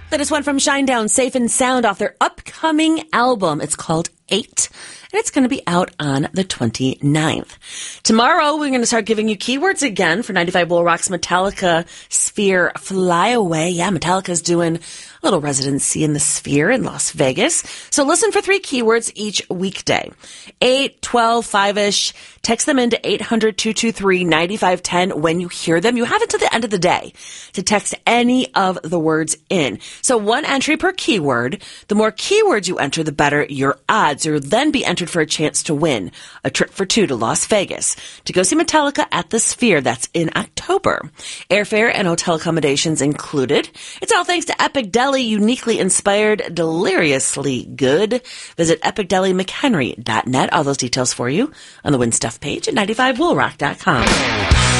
That is one from Shinedown, Safe and Sound, off their upcoming album. It's called 8, and it's going to be out on the 29th. Tomorrow, we're going to start giving you keywords again for 95 Bull Rock's Metallica Sphere Flyaway. Yeah, Metallica's doing a little residency in the Sphere in Las Vegas. So listen for 3 keywords each weekday. 8, 12, 5-ish. Text them into 800-223-9510 when you hear them. You have until the end of the day to text any of the words in. So 1 entry per keyword. The more keywords you enter, the better your odds. You'll then be entered for a chance to win a trip for 2 to Las Vegas to go see Metallica at the Sphere. That's in October. Airfare and hotel accommodations included. It's all thanks to Epic Deli, uniquely inspired, deliriously good. Visit epicdelymchenry.net. All those details for you on the Win Stuff page at 95bullrock.com.